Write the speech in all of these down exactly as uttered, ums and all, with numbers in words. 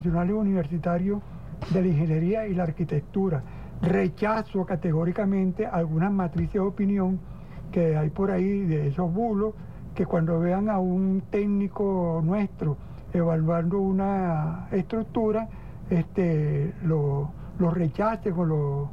profesionales universitarios de la ingeniería y la arquitectura. Rechazo categóricamente algunas matrices de opinión que hay por ahí de esos bulos, que cuando vean a un técnico nuestro evaluando una estructura, este, lo, lo rechacen o, lo,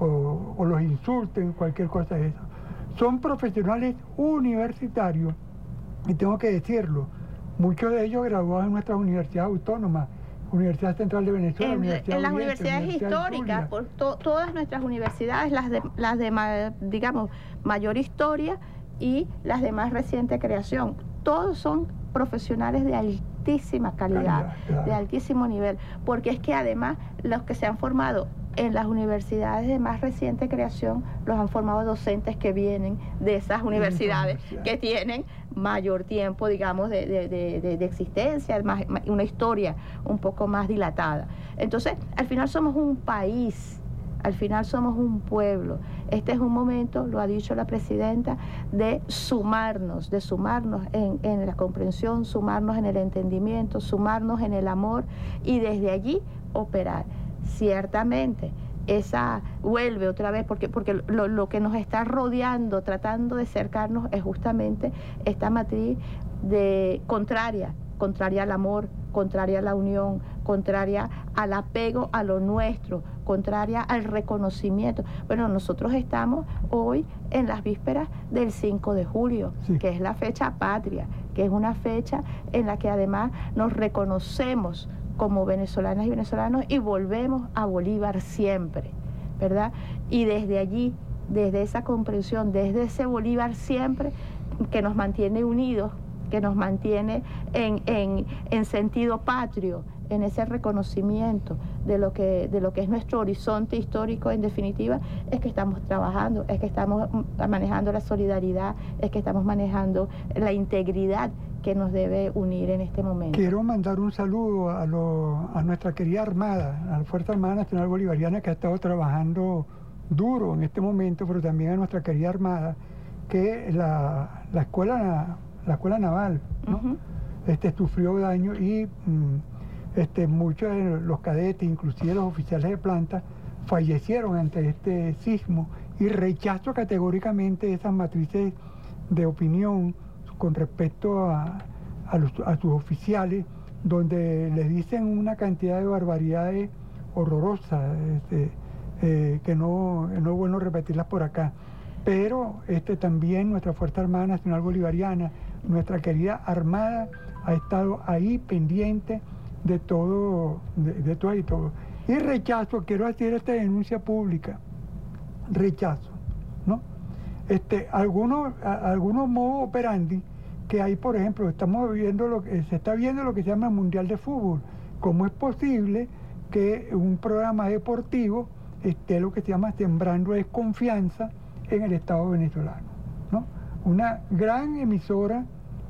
o, o los insulten, cualquier cosa de eso. Son profesionales universitarios, y tengo que decirlo, muchos de ellos graduados en nuestras universidades autónomas, Universidad Central de Venezuela, en, Universidad en las Oriente, universidades Universidad históricas, por to, todas nuestras universidades, las de, las de ma, digamos, mayor historia y las de más reciente creación, todos son profesionales de altísima calidad, calidad claro. de altísimo nivel, porque es que además los que se han formado en las universidades de más reciente creación los han formado docentes que vienen de esas universidades que tienen mayor tiempo, digamos, de, de, de, de existencia, más, una historia un poco más dilatada. Entonces, al final somos un país, al final somos un pueblo. Este es un momento, lo ha dicho la presidenta, de sumarnos, de sumarnos en, en la comprensión, sumarnos en el entendimiento, sumarnos en el amor y desde allí operar. Ciertamente, esa vuelve otra vez, porque, porque lo, lo que nos está rodeando, tratando de cercarnos, es justamente esta matriz de contraria, contraria al amor, contraria a la unión, contraria al apego a lo nuestro, contraria al reconocimiento. Bueno, nosotros estamos hoy en las vísperas del cinco de julio, sí. que es la fecha patria, que es una fecha en la que además nos reconocemos como venezolanas y venezolanos y volvemos a Bolívar siempre, ¿verdad? Y desde allí, desde esa comprensión, desde ese Bolívar siempre, que nos mantiene unidos, que nos mantiene en, en, en sentido patrio, en ese reconocimiento de lo que, de lo que es nuestro horizonte histórico, en definitiva, es que estamos trabajando, es que estamos manejando la solidaridad, es que estamos manejando la integridad que nos debe unir en este momento. Quiero mandar un saludo a, lo, a nuestra querida Armada, a la Fuerza Armada Nacional Bolivariana, que ha estado trabajando duro en este momento, pero también a nuestra querida Armada, que la, la, escuela, la escuela naval, ¿no? Uh-huh. este, sufrió daño y mm, este, muchos de los cadetes, inclusive los oficiales de planta, fallecieron ante este sismo, y rechazo categóricamente esas matrices de opinión con respecto a, a, los, a sus oficiales, donde les dicen una cantidad de barbaridades horrorosas, este, eh, que no, no es bueno repetirlas por acá. Pero este, también nuestra Fuerza Armada Nacional Bolivariana, nuestra querida Armada, ha estado ahí pendiente de todo, de, de todo y todo. Y rechazo, quiero hacer esta denuncia pública, rechazo, ¿no? Este, algunos, a, algunos modos operandi que hay, por ejemplo, estamos viendo lo que se está viendo lo que se llama el Mundial de Fútbol. ¿Cómo es posible que un programa deportivo esté lo que se llama sembrando desconfianza en el Estado venezolano, ¿no? Una gran emisora,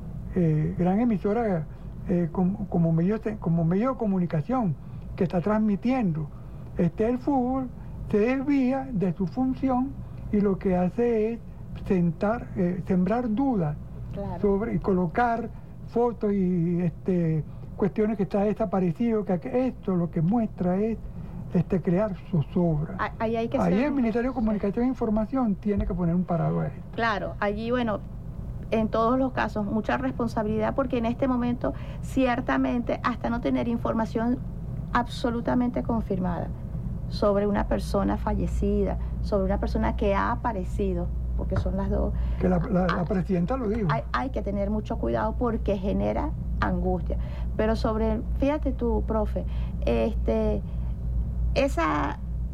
eh, gran emisora eh, como, como, medio, como medio de comunicación que está transmitiendo este el fútbol, se desvía de su función y lo que hace es sentar, eh, sembrar dudas, claro, sobre y colocar fotos y este, cuestiones que está desaparecido, que esto lo que muestra es este, crear zozobra. Ahí, hay que ahí ser... el Ministerio de Comunicación e Información tiene que poner un parado a esto. Claro, allí, bueno, en todos los casos, mucha responsabilidad, porque en este momento, ciertamente, hasta no tener información absolutamente confirmada sobre una persona fallecida, sobre una persona que ha aparecido, porque son las dos. Que la, la, la presidenta lo dijo. Hay, hay que tener mucho cuidado porque genera angustia. Pero sobre, fíjate tú, profe, este, esa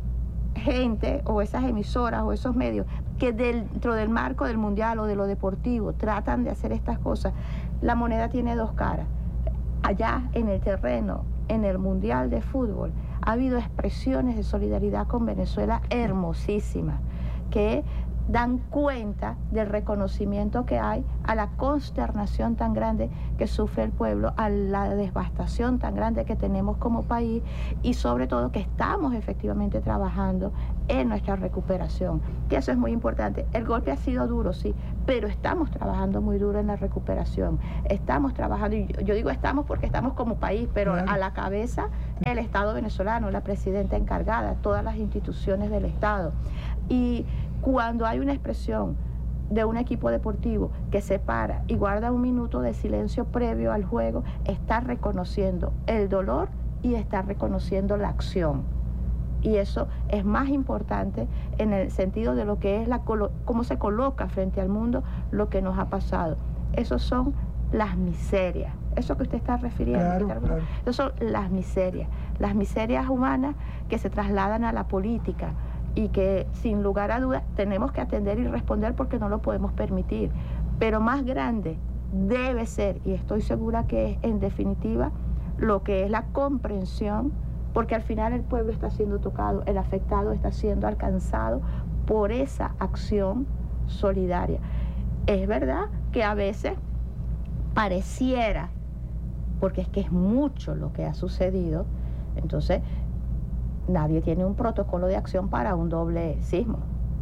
gente o esas emisoras o esos medios que dentro del marco del mundial o de lo deportivo tratan de hacer estas cosas, la moneda tiene dos caras. Allá en el terreno, en el mundial de fútbol, ha habido expresiones de solidaridad con Venezuela hermosísimas, que dan cuenta del reconocimiento que hay a la consternación tan grande que sufre el pueblo, a la devastación tan grande que tenemos como país y sobre todo que estamos efectivamente trabajando en nuestra recuperación, que eso es muy importante. El golpe ha sido duro, sí, pero estamos trabajando muy duro en la recuperación. Estamos trabajando, y yo digo estamos porque estamos como país, pero claro, a la cabeza el Estado venezolano, la presidenta encargada, todas las instituciones del Estado. Y cuando hay una expresión de un equipo deportivo que se para y guarda un minuto de silencio previo al juego, está reconociendo el dolor y está reconociendo la acción. Y eso es más importante en el sentido de lo que es la cómo se coloca frente al mundo lo que nos ha pasado. Esos son las miserias. Eso que usted está refiriendo. Claro, claro. Esas son las miserias. Las miserias humanas que se trasladan a la política y que sin lugar a dudas tenemos que atender y responder porque no lo podemos permitir. Pero más grande debe ser, y estoy segura que es en definitiva, lo que es la comprensión, porque al final el pueblo está siendo tocado, el afectado está siendo alcanzado por esa acción solidaria. Es verdad que a veces pareciera, porque es que es mucho lo que ha sucedido, entonces nadie tiene un protocolo de acción para un doble sismo.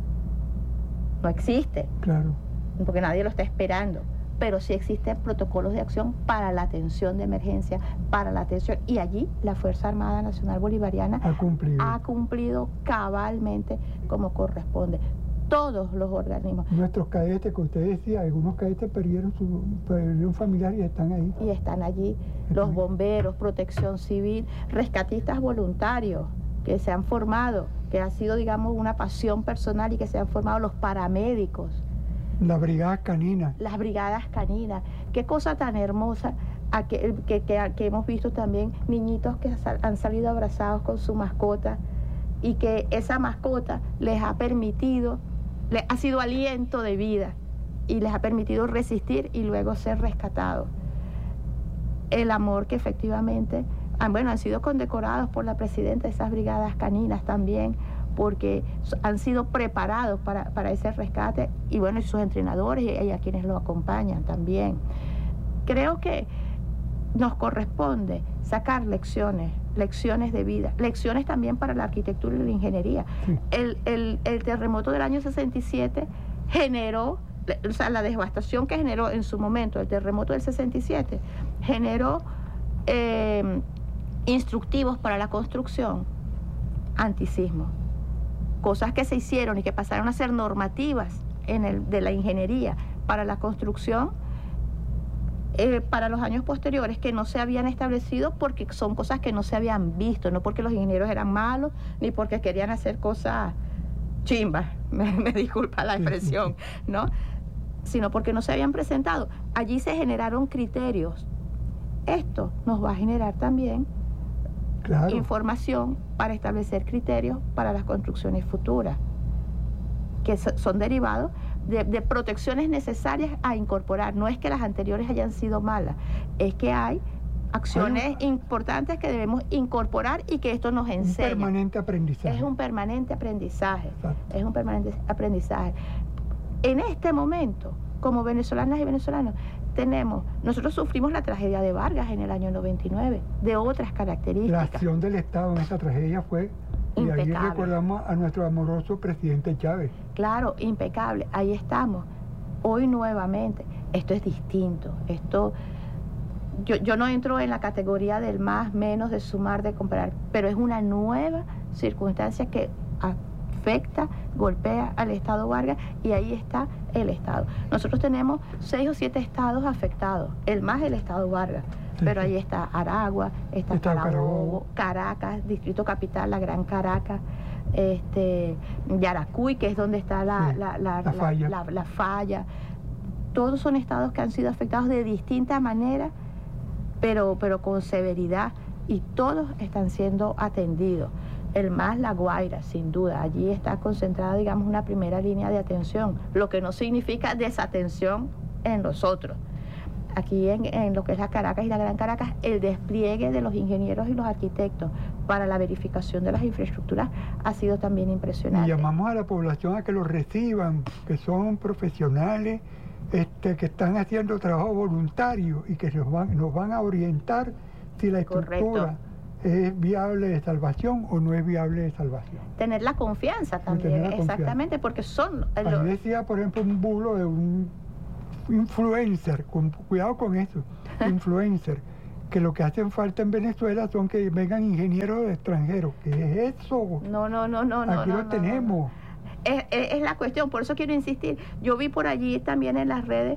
No existe. Claro. Porque nadie lo está esperando. Pero sí existen protocolos de acción para la atención de emergencia, para la atención, y allí la Fuerza Armada Nacional Bolivariana ha cumplido, ha cumplido cabalmente como corresponde. Todos los organismos. Nuestros cadetes, que usted decía, algunos cadetes perdieron su perdieron familiar y están ahí. Y están allí, están los bomberos, protección civil, rescatistas voluntarios que se han formado, que ha sido, digamos, una pasión personal y que se han formado los paramédicos. Las brigadas caninas. Las brigadas caninas. Qué cosa tan hermosa a que, que, que, que hemos visto también niñitos que han salido abrazados con su mascota y que esa mascota les ha permitido, les ha sido aliento de vida y les ha permitido resistir y luego ser rescatados. El amor que efectivamente, bueno, han sido condecorados por la presidenta de esas brigadas caninas también, porque han sido preparados para, para ese rescate, y bueno, y sus entrenadores y, y a quienes lo acompañan también. Creo que nos corresponde sacar lecciones, lecciones de vida, lecciones también para la arquitectura y la ingeniería. Sí. El, el, el terremoto del año sesenta y siete generó, o sea, la devastación que generó en su momento el terremoto del sesenta y siete, generó eh, instructivos para la construcción antisismo. Cosas que se hicieron y que pasaron a ser normativas en el, de la ingeniería para la construcción eh, para los años posteriores, que no se habían establecido porque son cosas que no se habían visto, no porque los ingenieros eran malos ni porque querían hacer cosas chimbas, me, me disculpa la expresión, ¿no? Sino porque no se habían presentado. Allí se generaron criterios. Esto nos va a generar también Claro. información para establecer criterios para las construcciones futuras, que son derivados de, de protecciones necesarias a incorporar. No es que las anteriores hayan sido malas, es que hay acciones hay un, importantes que debemos incorporar y que esto nos enseña. Un permanente aprendizaje. Es un permanente aprendizaje. Exacto. Es un permanente aprendizaje. En este momento, como venezolanas y venezolanos, tenemos, nosotros sufrimos la tragedia de Vargas en el año noventa y nueve, de otras características. La acción del Estado en esa tragedia fue, impecable. Y ahí recordamos a nuestro amoroso presidente Chávez. Claro, impecable, ahí estamos. Hoy nuevamente, esto es distinto, esto, yo, yo no entro en la categoría del más, menos, de sumar, de comparar, pero es una nueva circunstancia que afecta, golpea al Estado Vargas, y ahí está el Estado. Nosotros tenemos seis o siete estados afectados, el más el Estado Vargas, sí, pero sí. Ahí está Aragua, está, está Carabobo, Caracas, Distrito Capital, la Gran Caracas, este, Yaracuy, que es donde está la, sí, la, la, la, falla. La, la, la falla. Todos son estados que han sido afectados de distinta manera, pero, pero con severidad, y todos están siendo atendidos. El más, La Guaira, sin duda. Allí está concentrada, digamos, una primera línea de atención, lo que no significa desatención en los otros. Aquí en, en lo que es la Caracas y la Gran Caracas, el despliegue de los ingenieros y los arquitectos para la verificación de las infraestructuras ha sido también impresionante. Y llamamos a la población a que los reciban, que son profesionales, este, que están haciendo trabajo voluntario y que nos van, nos van a orientar si la estructura... Correcto. ¿Es viable de salvación o no es viable de salvación? Tener la confianza también, la exactamente, confianza. Porque son... Ahí decía, por ejemplo, un bulo de un influencer, con, cuidado con eso, influencer, que lo que hacen falta en Venezuela son que vengan ingenieros extranjeros. ¿Qué es eso? No, no, no, no. Aquí no, lo no, tenemos. No, no. Es, es, es la cuestión, por eso quiero insistir. Yo vi por allí también en las redes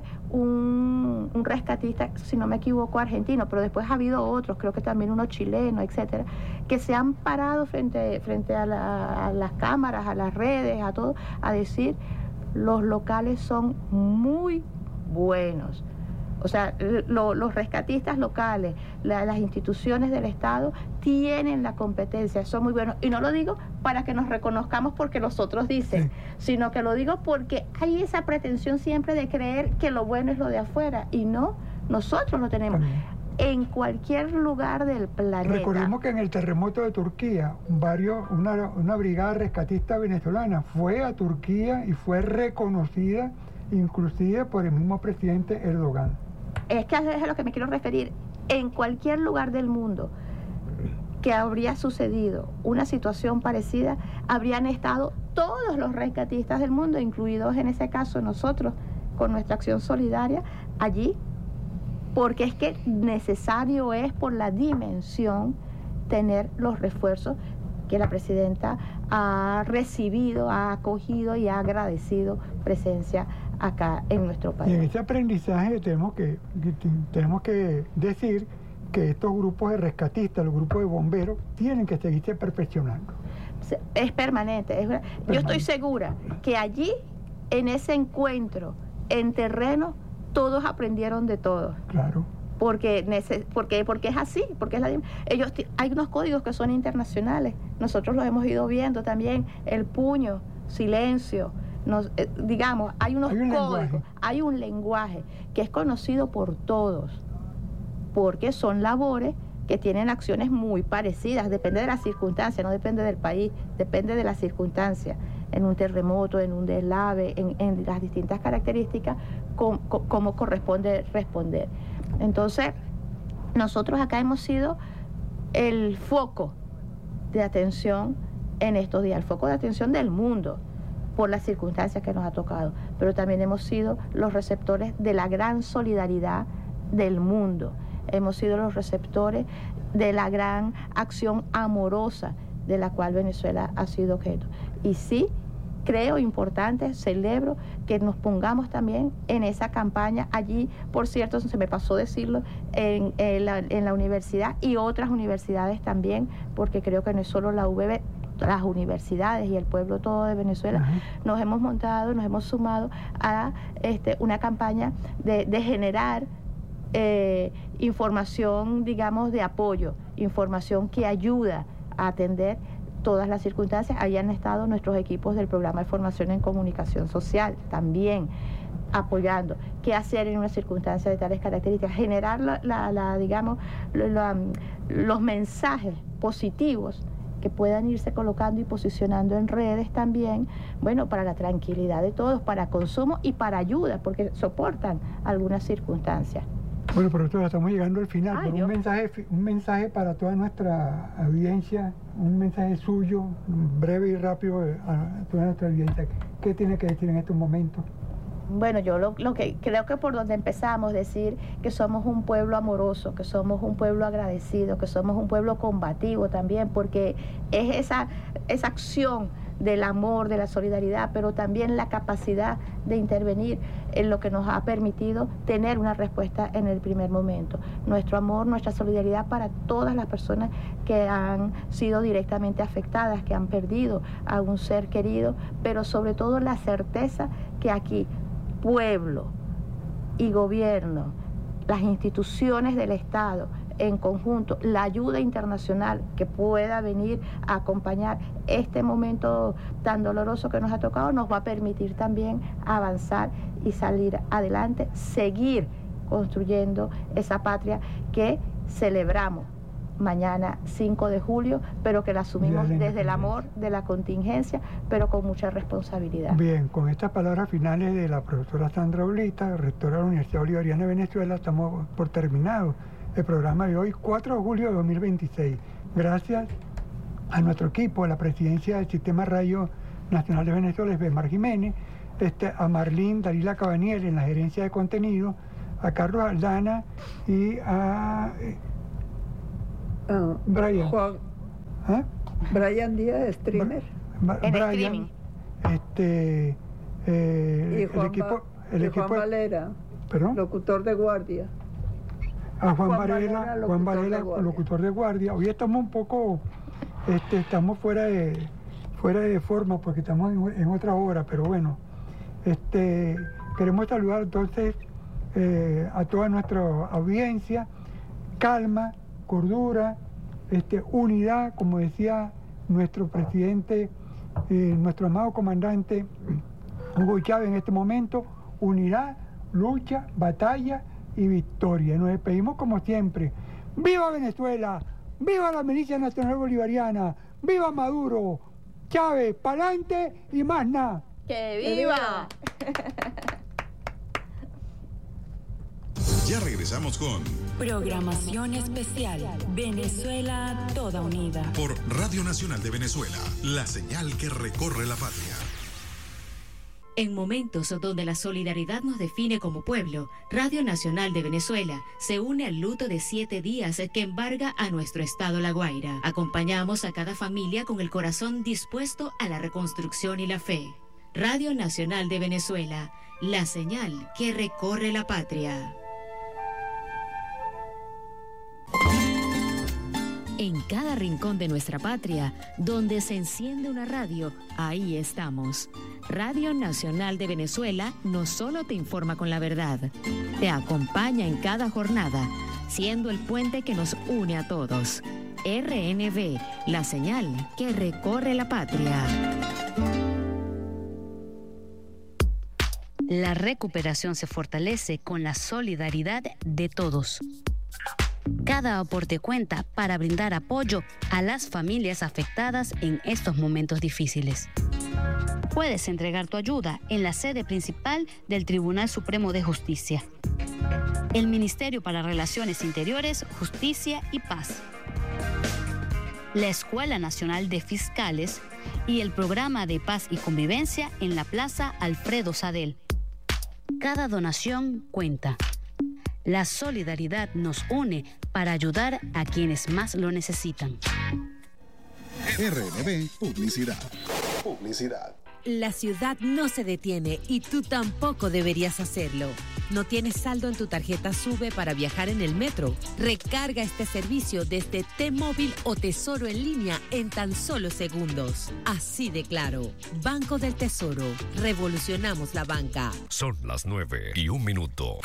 un, un rescatista, si no me equivoco, argentino, pero después ha habido otros, creo que también uno chileno, etcétera, que se han parado frente, frente a, la, a las cámaras, a las redes, a todo, a decir, los locales son muy buenos. O sea, lo, los rescatistas locales, la, las instituciones del Estado tienen la competencia, son muy buenos. Y no lo digo para que nos reconozcamos porque los otros dicen, sí, sino que lo digo porque hay esa pretensión siempre de creer que lo bueno es lo de afuera. Y no, nosotros lo tenemos. También. En cualquier lugar del planeta. Recordemos que en el terremoto de Turquía, varios, una, una brigada rescatista venezolana fue a Turquía y fue reconocida inclusive por el mismo presidente Erdogan. Es que es a lo que me quiero referir. En cualquier lugar del mundo que habría sucedido una situación parecida, habrían estado todos los rescatistas del mundo, incluidos en ese caso nosotros, con nuestra acción solidaria, allí, porque es que necesario es por la dimensión tener los refuerzos que la presidenta ha recibido, ha acogido y ha agradecido presencia acá en nuestro país. Y en ese aprendizaje tenemos que, tenemos que decir que estos grupos de rescatistas, los grupos de bomberos, tienen que seguirse perfeccionando. Es permanente. Es permanente. Yo estoy segura que allí, en ese encuentro, en terreno, todos aprendieron de todos. Claro. Porque, porque, porque es así, porque es la, ellos hay unos códigos que son internacionales, nosotros los hemos ido viendo también, el puño, silencio, nos, eh, digamos, hay unos hay códigos, lenguaje. hay un lenguaje que es conocido por todos, porque son labores que tienen acciones muy parecidas, depende de la circunstancia, no depende del país, depende de la circunstancia, en un terremoto, en un deslave, en, en las distintas características, cómo, cómo corresponde responder. Entonces, nosotros acá hemos sido el foco de atención en estos días, el foco de atención del mundo por las circunstancias que nos ha tocado, pero también hemos sido los receptores de la gran solidaridad del mundo, hemos sido los receptores de la gran acción amorosa de la cual Venezuela ha sido objeto. Y sí, creo importante, celebro que nos pongamos también en esa campaña. Allí, por cierto, se me pasó decirlo, en, en, la, en la universidad y otras universidades también, porque creo que no es solo la U V B, las universidades y el pueblo todo de Venezuela, uh-huh. nos hemos montado, nos hemos sumado a este, una campaña de, de generar eh, información, digamos, de apoyo, información que ayuda a atender todas las circunstancias. Ahí han estado nuestros equipos del programa de formación en comunicación social también apoyando qué hacer en una circunstancia de tales características, generar la, la, la digamos la, la, los mensajes positivos que puedan irse colocando y posicionando en redes también, bueno, para la tranquilidad de todos, para consumo y para ayuda, porque soportan algunas circunstancias. Bueno, pero nosotros estamos llegando al final. Ay, pero un mensaje, un mensaje para toda nuestra audiencia, un mensaje suyo, breve y rápido a toda nuestra audiencia. ¿Qué tiene que decir en estos momentos? Bueno, yo lo, lo que creo que por donde empezamos, decir que somos un pueblo amoroso, que somos un pueblo agradecido, que somos un pueblo combativo también, porque es esa, esa acción del amor, de la solidaridad, pero también la capacidad de intervenir en lo que nos ha permitido tener una respuesta en el primer momento. Nuestro amor, nuestra solidaridad para todas las personas que han sido directamente afectadas, que han perdido a un ser querido, pero sobre todo la certeza que aquí pueblo y gobierno, las instituciones del Estado, en conjunto, la ayuda internacional que pueda venir a acompañar este momento tan doloroso que nos ha tocado, nos va a permitir también avanzar y salir adelante, seguir construyendo esa patria que celebramos mañana cinco de julio, pero que la asumimos desde el amor de la contingencia, pero con mucha responsabilidad. Bien, con estas palabras finales de la profesora Sandra Oblita, rectora de la Universidad Bolivariana de Venezuela, estamos por terminado el programa de hoy, cuatro de julio de dos mil veintiséis. Gracias a nuestro equipo, a la presidencia del Sistema Radio Nacional de Venezuela, Esbemar Jiménez, este, a Marlene Dalila Cabaniel en la gerencia de contenido, a Carlos Aldana y a eh, uh, Brian. Juan, ¿Eh? Brian Díaz, streamer. Bra En Brian, streaming. este, eh, Y Juan, el equipo, el y equipo, Juan Valera, ¿perdón? locutor de guardia. A Juan, Juan Varela, Varela, Juan locutor Varela, de guardia. locutor de guardia. Hoy estamos un poco, este, estamos fuera de, fuera de forma porque estamos en, en otra hora, pero bueno, este, queremos saludar entonces eh, a toda nuestra audiencia, calma, cordura, este, unidad, como decía nuestro presidente, eh, nuestro amado comandante Hugo Chávez en este momento, unidad, lucha, batalla y victoria. Nos despedimos como siempre. ¡Viva Venezuela! ¡Viva la Milicia Nacional Bolivariana! ¡Viva Maduro! Chávez, pa'lante y más nada. ¡Que viva! Ya regresamos con Programación especial. Venezuela toda unida. por Radio Nacional de Venezuela, la señal que recorre la patria. En momentos donde la solidaridad nos define como pueblo, Radio Nacional de Venezuela se une al luto de siete días que embarga a nuestro estado La Guaira. Acompañamos a cada familia con el corazón dispuesto a la reconstrucción y la fe. Radio Nacional de Venezuela, la señal que recorre la patria. En cada rincón de nuestra patria, donde se enciende una radio, ahí estamos. Radio Nacional de Venezuela no solo te informa con la verdad, te acompaña en cada jornada, siendo el puente que nos une a todos. R N V, la señal que recorre la patria. La recuperación se fortalece con la solidaridad de todos. Cada aporte cuenta para brindar apoyo a las familias afectadas en estos momentos difíciles. Puedes entregar tu ayuda en la sede principal del Tribunal Supremo de Justicia, el Ministerio para Relaciones Interiores, Justicia y Paz, la Escuela Nacional de Fiscales y el Programa de Paz y Convivencia en la Plaza Alfredo Sadel. Cada donación cuenta. La solidaridad nos une para ayudar a quienes más lo necesitan. R N V Publicidad. Publicidad. La ciudad no se detiene y tú tampoco deberías hacerlo. ¿No tienes saldo en tu tarjeta SUBE para viajar en el metro? Recarga este servicio desde T-Móvil o Tesoro en línea en tan solo segundos. Así de claro. Banco del Tesoro. Revolucionamos la banca. Son las nueve y un minuto.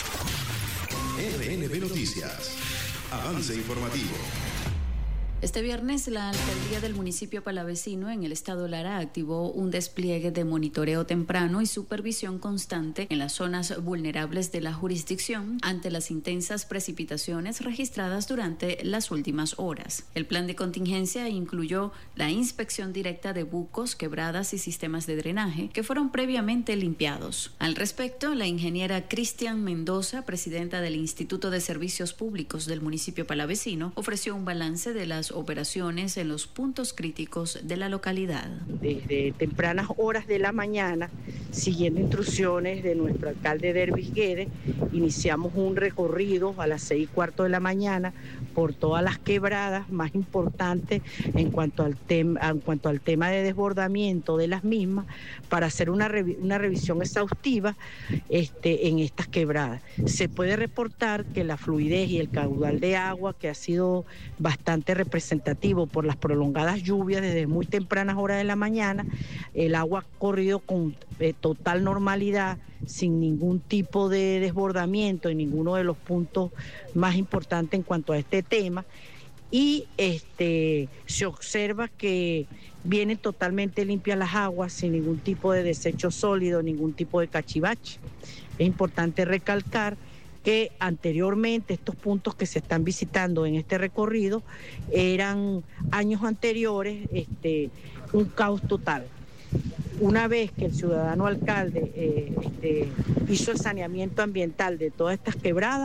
R N V Noticias. Avance informativo. Este viernes, la alcaldía del municipio palavecino en el estado Lara activó un despliegue de monitoreo temprano y supervisión constante en las zonas vulnerables de la jurisdicción ante las intensas precipitaciones registradas durante las últimas horas. El plan de contingencia incluyó la inspección directa de bucos, quebradas y sistemas de drenaje que fueron previamente limpiados. Al respecto, la ingeniera Cristian Mendoza, presidenta del Instituto de Servicios Públicos del municipio palavecino, ofreció un balance de las operaciones en los puntos críticos de la localidad. Desde tempranas horas de la mañana, siguiendo instrucciones de nuestro alcalde Dervis Guedes, iniciamos un recorrido a las seis y cuarto de la mañana por todas las quebradas más importantes en cuanto al, tem en cuanto al tema de desbordamiento de las mismas, para hacer una, revi una revisión exhaustiva este, en estas quebradas. Se puede reportar que la fluidez y el caudal de agua, que ha sido bastante representativo por las prolongadas lluvias desde muy tempranas horas de la mañana, el agua ha corrido con eh, total normalidad, sin ningún tipo de desbordamiento en ninguno de los puntos más importantes en cuanto a este tema, y este, se observa que vienen totalmente limpias las aguas, sin ningún tipo de desecho sólido, ningún tipo de cachivache. Es importante recalcar que anteriormente estos puntos que se están visitando en este recorrido eran años anteriores este, un caos total. Una vez que el ciudadano alcalde eh, este, hizo el saneamiento ambiental de todas estas quebradas,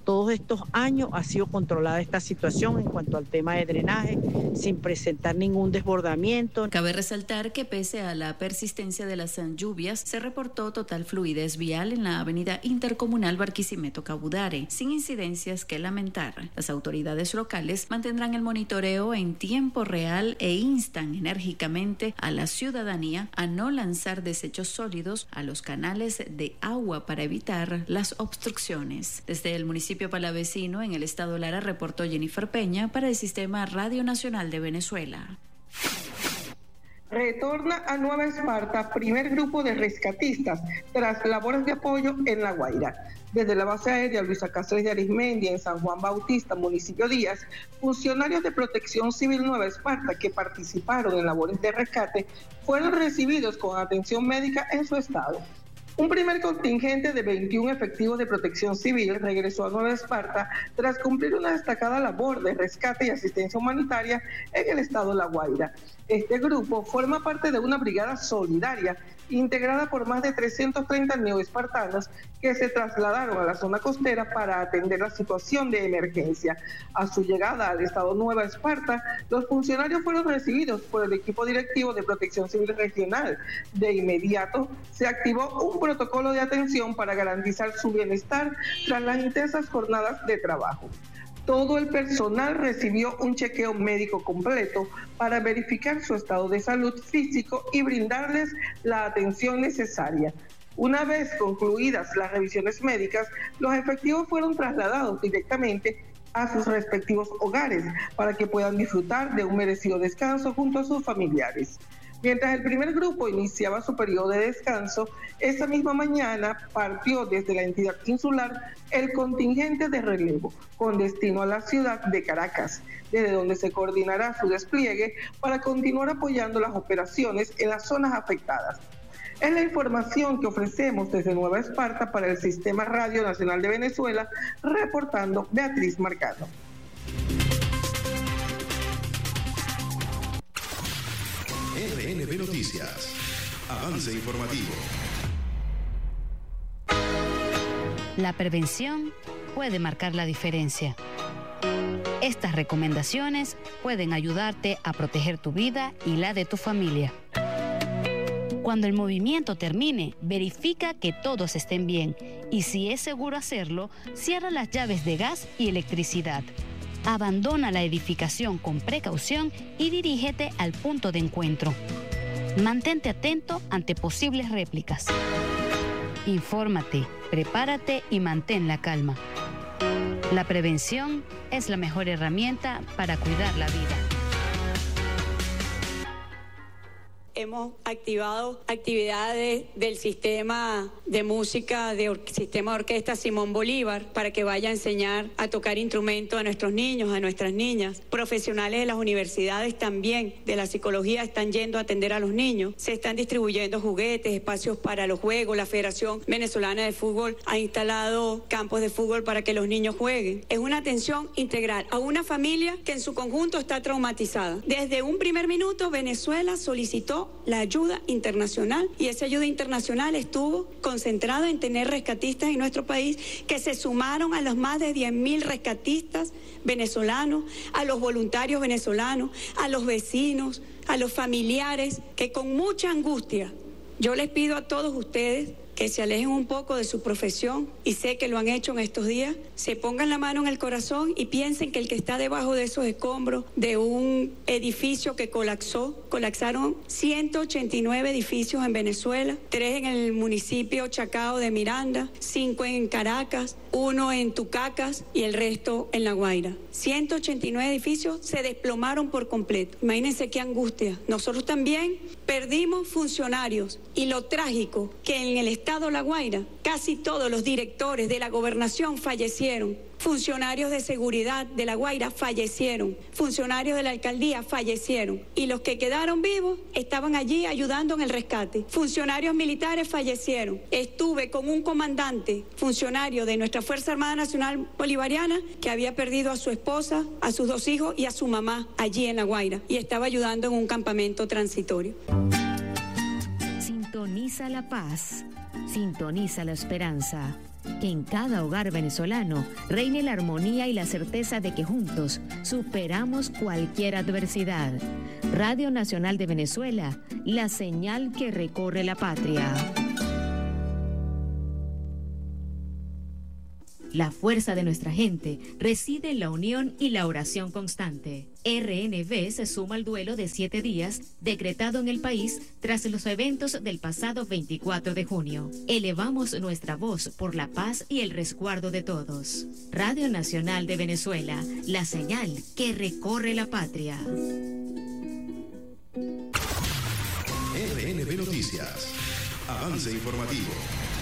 todos estos años ha sido controlada esta situación en cuanto al tema de drenaje, sin presentar ningún desbordamiento. Cabe resaltar que pese a la persistencia de las lluvias, se reportó total fluidez vial en la avenida intercomunal Barquisimeto-Cabudare, sin incidencias que lamentar. Las autoridades locales mantendrán el monitoreo en tiempo real e instan enérgicamente a la ciudadanía a no lanzar desechos sólidos a los canales de agua para evitar las obstrucciones. Desde el municipio palavecino, en el estado Lara, reportó Jennifer Peña para el Sistema Radio Nacional de Venezuela. Retorna a Nueva Esparta primer grupo de rescatistas tras labores de apoyo en La Guaira. Desde la base aérea Luisa Cáceres de Arismendi en San Juan Bautista, municipio Díaz, funcionarios de Protección Civil Nueva Esparta que participaron en labores de rescate fueron recibidos con atención médica en su estado. Un primer contingente de veintiún efectivos de Protección Civil regresó a Nueva Esparta tras cumplir una destacada labor de rescate y asistencia humanitaria en el estado La Guaira. Este grupo forma parte de una brigada solidaria integrada por más de trescientos treinta neoespartanos que se trasladaron a la zona costera para atender la situación de emergencia. A su llegada al estado Nueva Esparta, los funcionarios fueron recibidos por el equipo directivo de Protección Civil Regional. De inmediato se activó un protocolo de atención para garantizar su bienestar tras las intensas jornadas de trabajo. Todo el personal recibió un chequeo médico completo para verificar su estado de salud físico y brindarles la atención necesaria. Una vez concluidas las revisiones médicas, los efectivos fueron trasladados directamente a sus respectivos hogares para que puedan disfrutar de un merecido descanso junto a sus familiares. Mientras el primer grupo iniciaba su periodo de descanso, esa misma mañana partió desde la entidad insular el contingente de relevo con destino a la ciudad de Caracas, desde donde se coordinará su despliegue para continuar apoyando las operaciones en las zonas afectadas. Es la información que ofrecemos desde Nueva Esparta para el Sistema Radio Nacional de Venezuela, reportando Beatriz Marcano. R N B Noticias. Avance informativo. La prevención puede marcar la diferencia. Estas recomendaciones pueden ayudarte a proteger tu vida y la de tu familia. Cuando el movimiento termine, verifica que todos estén bien y si es seguro hacerlo, cierra las llaves de gas y electricidad. Abandona la edificación con precaución y dirígete al punto de encuentro. Mantente atento ante posibles réplicas. Infórmate, prepárate y mantén la calma. La prevención es la mejor herramienta para cuidar la vida. Hemos activado actividades del sistema de música, del sistema de orquesta Simón Bolívar, para que vaya a enseñar a tocar instrumentos a nuestros niños, a nuestras niñas. Profesionales de las universidades también, de la psicología, están yendo a atender a los niños. Se están distribuyendo juguetes, espacios para los juegos. La Federación Venezolana de Fútbol ha instalado campos de fútbol para que los niños jueguen. Es una atención integral a una familia que en su conjunto está traumatizada. Desde un primer minuto, Venezuela solicitó la ayuda internacional y esa ayuda internacional estuvo concentrada en tener rescatistas en nuestro país que se sumaron a los más de diez mil rescatistas venezolanos, a los voluntarios venezolanos, a los vecinos, a los familiares que con mucha angustia, yo les pido a todos ustedes que se alejen un poco de su profesión, y sé que lo han hecho en estos días, se pongan la mano en el corazón y piensen que el que está debajo de esos escombros de un edificio que colapsó, colapsaron ciento ochenta y nueve edificios en Venezuela, tres en el municipio Chacao de Miranda, cinco en Caracas, uno en Tucacas y el resto en La Guaira. ciento ochenta y nueve edificios se desplomaron por completo. Imagínense qué angustia. Nosotros también perdimos funcionarios y lo trágico que en el estado La Guaira casi todos los directores de la gobernación fallecieron. Funcionarios de seguridad de La Guaira fallecieron, funcionarios de la alcaldía fallecieron y los que quedaron vivos estaban allí ayudando en el rescate. Funcionarios militares fallecieron. Estuve con un comandante, funcionario de nuestra Fuerza Armada Nacional Bolivariana, que había perdido a su esposa, a sus dos hijos y a su mamá allí en La Guaira y estaba ayudando en un campamento transitorio. Sintoniza la paz, sintoniza la esperanza. Que en cada hogar venezolano reine la armonía y la certeza de que juntos superamos cualquier adversidad. Radio Nacional de Venezuela, la señal que recorre la patria. La fuerza de nuestra gente reside en la unión y la oración constante. R N V se suma al duelo de siete días decretado en el país tras los eventos del pasado veinticuatro de junio. Elevamos nuestra voz por la paz y el resguardo de todos. Radio Nacional de Venezuela, la señal que recorre la patria. R N V Noticias. Avance informativo.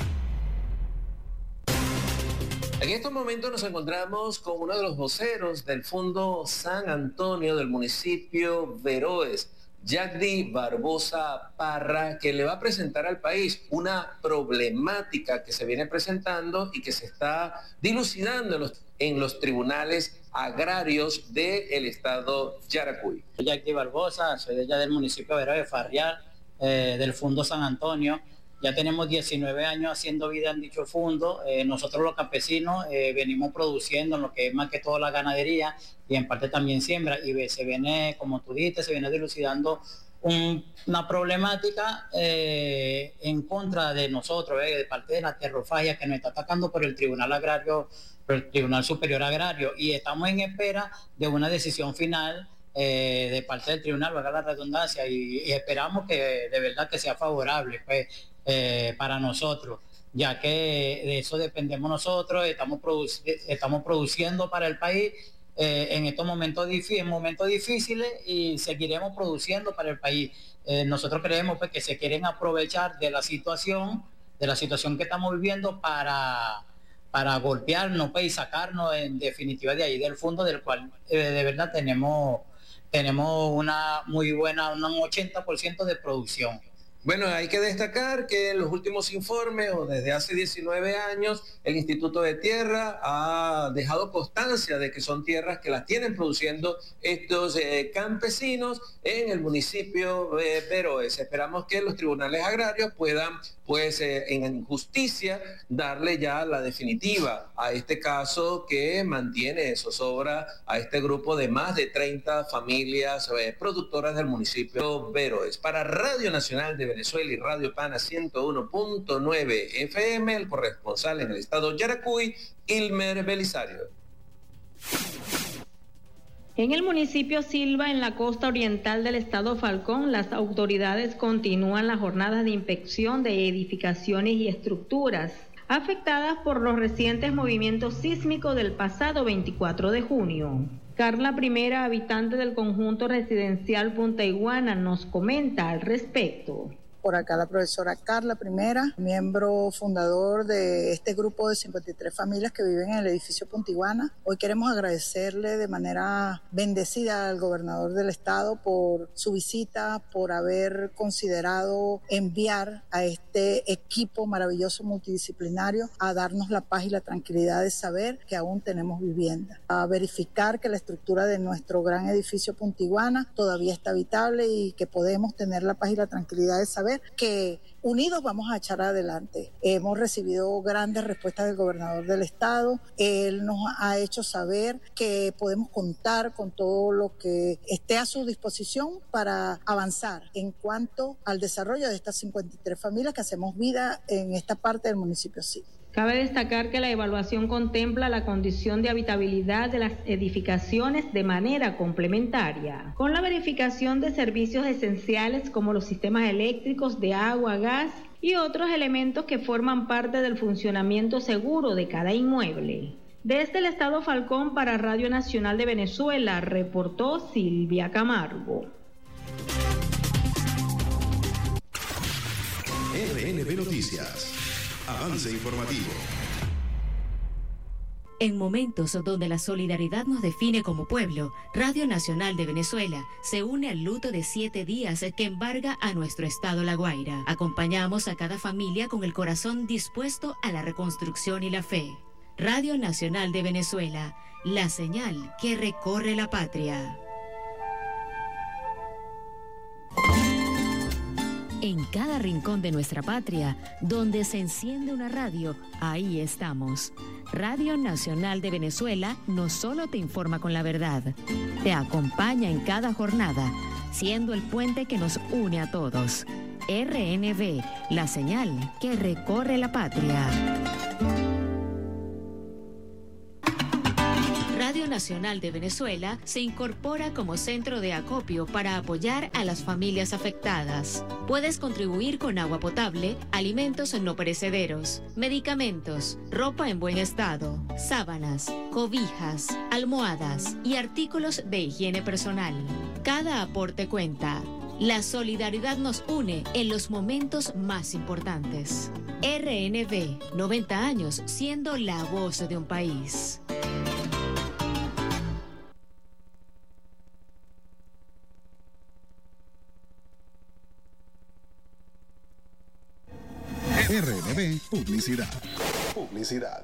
En estos momentos nos encontramos con uno de los voceros del Fondo San Antonio del municipio Veroes, Yagdi Barbosa Parra, que le va a presentar al país una problemática que se viene presentando y que se está dilucidando en los, en los tribunales agrarios del estado Yaracuy. Yagdi Barbosa, soy de allá del municipio de Veroes, Farrial, eh, del Fondo San Antonio. Ya tenemos diecinueve años haciendo vida en dicho fondo. Eh, nosotros los campesinos eh, venimos produciendo en lo que es más que todo la ganadería y en parte también siembra. Y se viene, como tú dijiste, se viene dilucidando un, una problemática eh, en contra de nosotros, eh, de parte de la terrofagia que nos está atacando por el Tribunal Agrario, por el Tribunal Superior Agrario. Y estamos en espera de una decisión final eh, de parte del tribunal, valga la redundancia, y, y esperamos que de verdad que sea favorable, pues. Eh, para nosotros, ya que de eso dependemos nosotros, estamos, produc estamos produciendo para el país eh, en estos momentos, en momentos difíciles y seguiremos produciendo para el país. Eh, nosotros creemos pues, que se quieren aprovechar de la situación, de la situación que estamos viviendo para, para golpearnos pues, y sacarnos en definitiva de ahí del fondo del cual eh, de verdad tenemos, tenemos una muy buena, un ochenta por ciento de producción. Bueno, hay que destacar que en los últimos informes, o desde hace diecinueve años, el Instituto de Tierra ha dejado constancia de que son tierras que las tienen produciendo estos eh, campesinos en el municipio de Veroes. Esperamos que los tribunales agrarios puedan, pues, eh, en justicia, darle ya la definitiva a este caso que mantiene zozobra a este grupo de más de treinta familias eh, productoras del municipio Veroes. Para Radio Nacional de Venezuela, Venezuela y Radio Pana ciento uno punto nueve F M, el corresponsal en el estado Yaracuy, Ilmer Belisario. En el municipio Silva, en la costa oriental del estado Falcón, las autoridades continúan las jornadas de inspección de edificaciones y estructuras afectadas por los recientes movimientos sísmicos del pasado veinticuatro de junio. Carla Primera, habitante del conjunto residencial Punta Iguana, nos comenta al respecto. Por acá la profesora Carla Primera, miembro fundador de este grupo de cincuenta y tres familias que viven en el edificio Punta Iguana. Hoy queremos agradecerle de manera bendecida al gobernador del estado por su visita, por haber considerado enviar a este equipo maravilloso multidisciplinario a darnos la paz y la tranquilidad de saber que aún tenemos vivienda, a verificar que la estructura de nuestro gran edificio Punta Iguana todavía está habitable y que podemos tener la paz y la tranquilidad de saber que unidos vamos a echar adelante. Hemos recibido grandes respuestas del gobernador del estado. Él nos ha hecho saber que podemos contar con todo lo que esté a su disposición para avanzar en cuanto al desarrollo de estas cincuenta y tres familias que hacemos vida en esta parte del municipio sí. Cabe destacar que la evaluación contempla la condición de habitabilidad de las edificaciones de manera complementaria, con la verificación de servicios esenciales como los sistemas eléctricos, de agua, gas y otros elementos que forman parte del funcionamiento seguro de cada inmueble. Desde el estado Falcón para Radio Nacional de Venezuela, reportó Silvia Camargo. R N V Noticias. Avance informativo. En momentos donde la solidaridad nos define como pueblo, Radio Nacional de Venezuela se une al luto de siete días que embarga a nuestro estado La Guaira. Acompañamos a cada familia con el corazón dispuesto a la reconstrucción y la fe. Radio Nacional de Venezuela, la señal que recorre la patria. En cada rincón de nuestra patria, donde se enciende una radio, ahí estamos. Radio Nacional de Venezuela no solo te informa con la verdad, te acompaña en cada jornada, siendo el puente que nos une a todos. R N V, la señal que recorre la patria. Radio Nacional de Venezuela se incorpora como centro de acopio para apoyar a las familias afectadas. Puedes contribuir con agua potable, alimentos no perecederos, medicamentos, ropa en buen estado, sábanas, cobijas, almohadas y artículos de higiene personal. Cada aporte cuenta. La solidaridad nos une en los momentos más importantes. R N V, noventa años siendo la voz de un país. R N V Publicidad. Publicidad.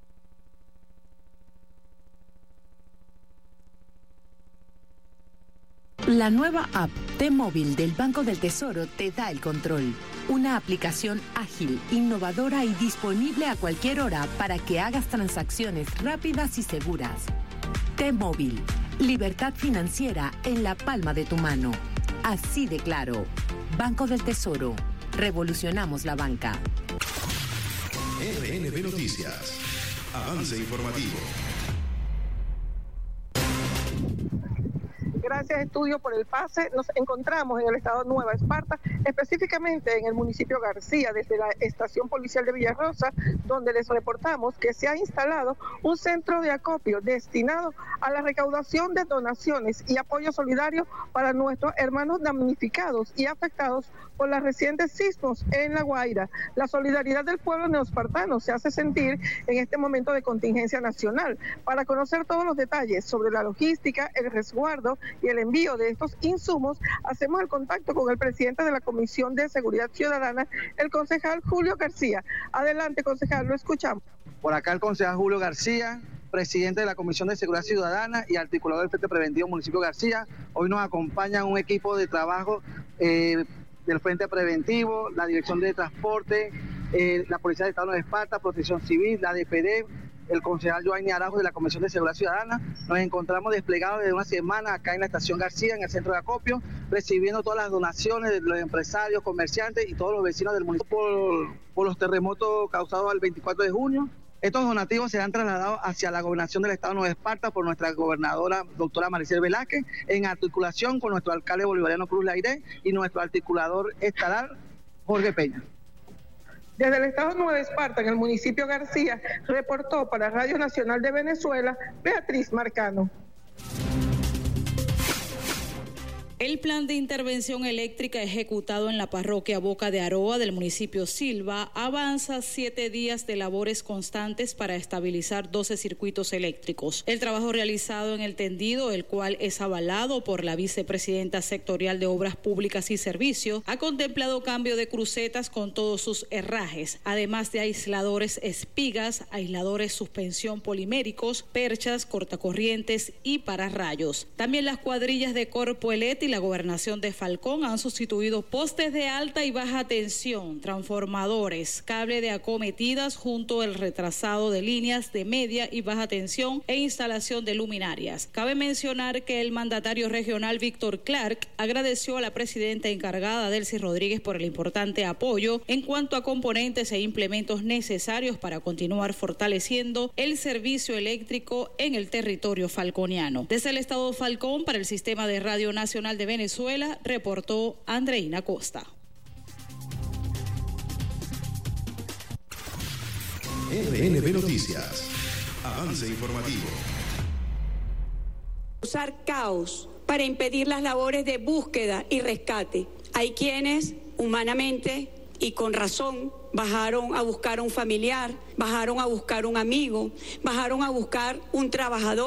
La nueva app T-Móvil del Banco del Tesoro te da el control. Una aplicación ágil, innovadora y disponible a cualquier hora para que hagas transacciones rápidas y seguras. T-Móvil, libertad financiera en la palma de tu mano. Así de claro. Banco del Tesoro. Revolucionamos la banca. R N V Noticias. Avance informativo. Gracias, Estudio, por el pase. Nos encontramos en el estado de Nueva Esparta, específicamente en el municipio García, desde la estación policial de Villarrosa, donde les reportamos que se ha instalado un centro de acopio destinado a la recaudación de donaciones y apoyo solidario para nuestros hermanos damnificados y afectados por los recientes sismos en La Guaira. La solidaridad del pueblo neoespartano se hace sentir en este momento de contingencia nacional. Para conocer todos los detalles sobre la logística, el resguardo y el envío de estos insumos, hacemos el contacto con el presidente de la Comisión de Seguridad Ciudadana, el concejal Julio García. Adelante, concejal, lo escuchamos. Por acá el concejal Julio García, presidente de la Comisión de Seguridad Ciudadana y articulador del Frente Preventivo Municipio García. Hoy nos acompaña un equipo de trabajo eh, del Frente Preventivo, la Dirección de Transporte, eh, la Policía de Estado de Esparta, Protección Civil, la D P D, el concejal Joanny Araujo de la Comisión de Seguridad Ciudadana. Nos encontramos desplegados desde una semana acá en la estación García, en el centro de acopio, recibiendo todas las donaciones de los empresarios, comerciantes y todos los vecinos del municipio por, por los terremotos causados el veinticuatro de junio. Estos donativos serán trasladados hacia la gobernación del estado de Nueva Esparta por nuestra gobernadora, doctora Maricel Velázquez, en articulación con nuestro alcalde bolivariano Cruz Lairé y nuestro articulador estatal Jorge Peña. Desde el estado de Nueva Esparta, en el municipio García, reportó para Radio Nacional de Venezuela, Beatriz Marcano. El plan de intervención eléctrica ejecutado en la parroquia Boca de Aroa del municipio Silva avanza siete días de labores constantes para estabilizar doce circuitos eléctricos. El trabajo realizado en el tendido, el cual es avalado por la vicepresidenta sectorial de Obras Públicas y Servicios, ha contemplado cambio de crucetas con todos sus herrajes, además de aisladores espigas, aisladores suspensión poliméricos, perchas, cortacorrientes y pararrayos. También las cuadrillas de Corpoelet y la gobernación de Falcón han sustituido postes de alta y baja tensión, transformadores, cable de acometidas junto al retrasado de líneas de media y baja tensión e instalación de luminarias. Cabe mencionar que el mandatario regional Víctor Clark agradeció a la presidenta encargada Delcy Rodríguez por el importante apoyo en cuanto a componentes e implementos necesarios para continuar fortaleciendo el servicio eléctrico en el territorio falconiano. Desde el estado Falcón, para el Sistema de Radio Nacional de Venezuela, reportó Andreina Costa. R N V Noticias. Avance informativo. Usar caos para impedir las labores de búsqueda y rescate. Hay quienes, humanamente y con razón, bajaron a buscar a un familiar, bajaron a buscar un amigo, bajaron a buscar un trabajador,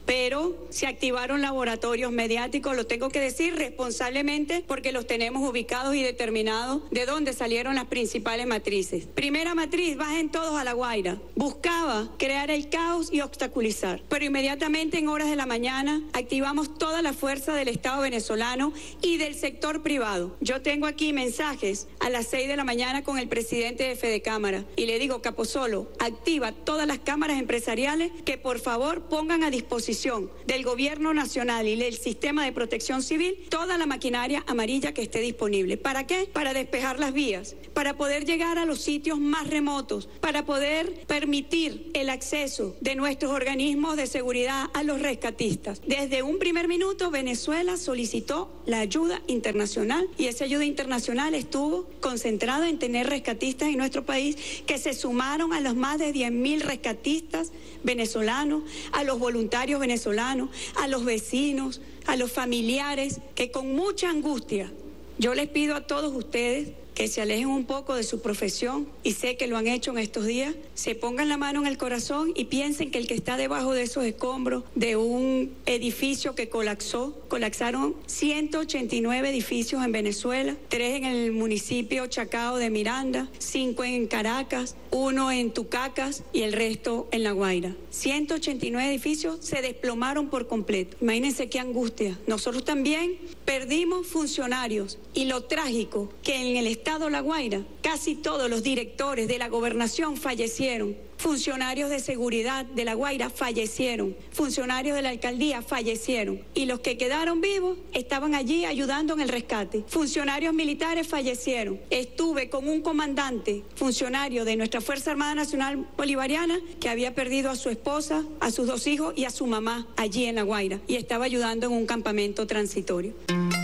pero se activaron laboratorios mediáticos, lo tengo que decir responsablemente porque los tenemos ubicados y determinados de dónde salieron las principales matrices. Primera matriz, bajen todos a La Guaira. Buscaba crear el caos y obstaculizar, pero inmediatamente en horas de la mañana activamos toda la fuerza del Estado venezolano y del sector privado. Yo tengo aquí mensajes a las seis de la mañana con el presidente de Fedecámara y le digo, Capozolo, activa todas las cámaras empresariales que por favor pongan a disposición del gobierno nacional y del sistema de protección civil toda la maquinaria amarilla que esté disponible. ¿Para qué? Para despejar las vías, para poder llegar a los sitios más remotos, para poder permitir el acceso de nuestros organismos de seguridad a los rescatistas. Desde un primer minuto Venezuela solicitó la ayuda internacional y esa ayuda internacional estuvo concentrada en tener rescatistas en nuestro país que se sumaron a los más de diez mil rescatistas venezolanos, a los voluntarios venezolanos, a los vecinos, a los familiares que con mucha angustia, yo les pido a todos ustedes que se alejen un poco de su profesión, y sé que lo han hecho en estos días, se pongan la mano en el corazón y piensen que el que está debajo de esos escombros de un edificio que colapsó, colapsaron ciento ochenta y nueve edificios en Venezuela, tres en el municipio Chacao de Miranda, cinco en Caracas, uno en Tucacas y el resto en La Guaira. ciento ochenta y nueve edificios se desplomaron por completo. Imagínense qué angustia. Nosotros también perdimos funcionarios y lo trágico que en el estado La Guaira casi todos los directores de la gobernación fallecieron. Funcionarios de seguridad de La Guaira fallecieron, funcionarios de la alcaldía fallecieron y los que quedaron vivos estaban allí ayudando en el rescate. Funcionarios militares fallecieron. Estuve con un comandante, funcionario de nuestra Fuerza Armada Nacional Bolivariana, que había perdido a su esposa, a sus dos hijos y a su mamá allí en La Guaira y estaba ayudando en un campamento transitorio.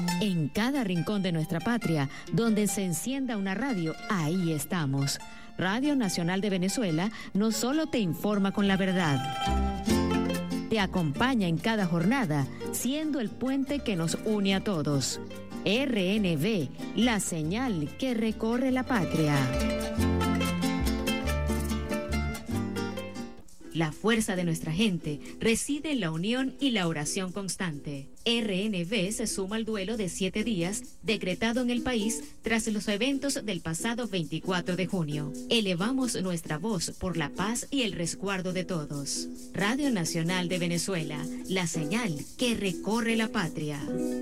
En cada rincón de nuestra patria, donde se encienda una radio, ahí estamos. Radio Nacional de Venezuela no solo te informa con la verdad, te acompaña en cada jornada, siendo el puente que nos une a todos. R N V, la señal que recorre la patria. La fuerza de nuestra gente reside en la unión y la oración constante. R N V se suma al duelo de siete días decretado en el país tras los eventos del pasado veinticuatro de junio. Elevamos nuestra voz por la paz y el resguardo de todos. Radio Nacional de Venezuela, la señal que recorre la patria.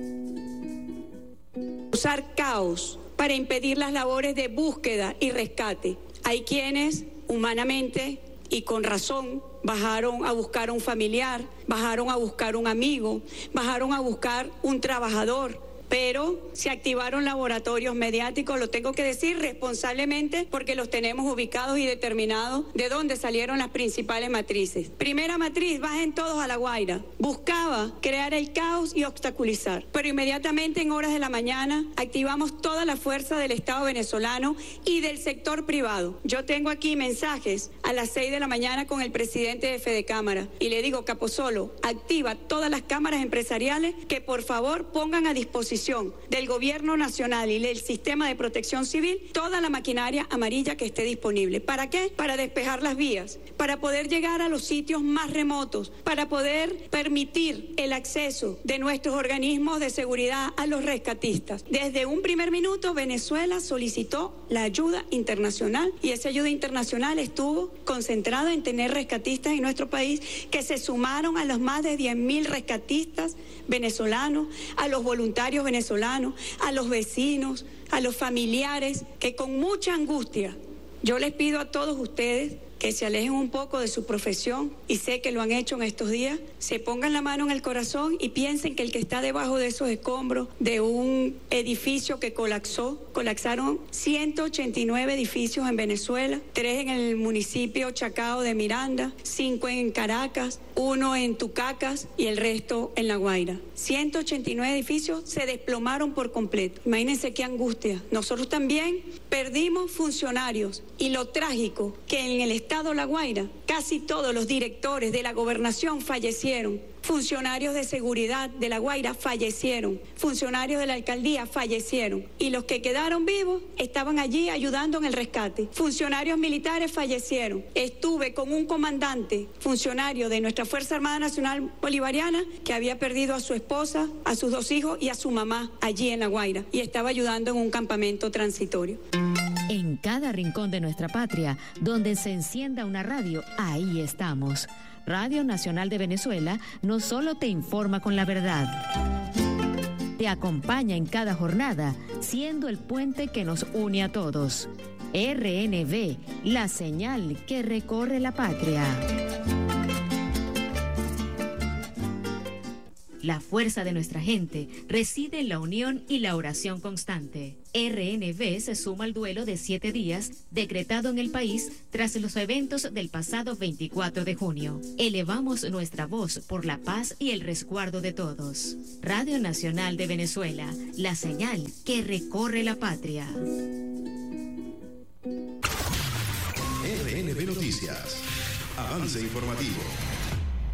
Usar caos para impedir las labores de búsqueda y rescate. Hay quienes, humanamente y con razón, bajaron a buscar a un familiar, bajaron a buscar un amigo, bajaron a buscar un trabajador, pero se activaron laboratorios mediáticos, lo tengo que decir responsablemente porque los tenemos ubicados y determinados de dónde salieron las principales matrices. Primera matriz, bajen todos a La Guaira. Buscaba crear el caos y obstaculizar, pero inmediatamente en horas de la mañana activamos toda la fuerza del Estado venezolano y del sector privado. Yo tengo aquí mensajes a las seis de la mañana con el presidente de Fedecámara y le digo, Capozolo, activa todas las cámaras empresariales que por favor pongan a disposición del gobierno nacional y del sistema de protección civil toda la maquinaria amarilla que esté disponible. ¿Para qué? Para despejar las vías, para poder llegar a los sitios más remotos, para poder permitir el acceso de nuestros organismos de seguridad a los rescatistas. Desde un primer minuto Venezuela solicitó la ayuda internacional y esa ayuda internacional estuvo concentrada en tener rescatistas en nuestro país que se sumaron a los más de diez mil rescatistas venezolanos, a los voluntarios venezolanos, a los vecinos, a los familiares que con mucha angustia, yo les pido a todos ustedes que se alejen un poco de su profesión y sé que lo han hecho en estos días, se pongan la mano en el corazón y piensen que el que está debajo de esos escombros de un edificio que colapsó, colapsaron ciento ochenta y nueve edificios en Venezuela, tres en el municipio Chacao de Miranda, cinco en Caracas, uno en Tucacas y el resto en La Guaira. ciento ochenta y nueve edificios se desplomaron por completo. Imagínense qué angustia. Nosotros también perdimos funcionarios y lo trágico que en el estado La Guaira casi todos los directores de la gobernación fallecieron. funcionarios de seguridad de La Guaira fallecieron, funcionarios de la alcaldía fallecieron y los que quedaron vivos estaban allí ayudando en el rescate. Funcionarios militares fallecieron. Estuve con un comandante, funcionario de nuestra Fuerza Armada Nacional Bolivariana, que había perdido a su esposa, a sus dos hijos y a su mamá allí en La Guaira y estaba ayudando en un campamento transitorio. En cada rincón de nuestra patria, donde se encienda una radio, ahí estamos. Radio Nacional de Venezuela no solo te informa con la verdad, te acompaña en cada jornada, siendo el puente que nos une a todos. R N V, la señal que recorre la patria. La fuerza de nuestra gente reside en la unión y la oración constante. R N V se suma al duelo de siete días decretado en el país tras los eventos del pasado veinticuatro de junio. Elevamos nuestra voz por la paz y el resguardo de todos. Radio Nacional de Venezuela, la señal que recorre la patria. R N V Noticias. Avance informativo.